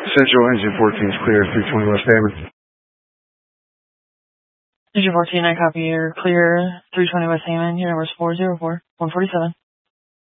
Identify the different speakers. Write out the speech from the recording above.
Speaker 1: Central Engine 14 is clear, 320 West Hammond.
Speaker 2: Engine 14, I copy. You're clear, 320 West Hammond. Your number is 404-147.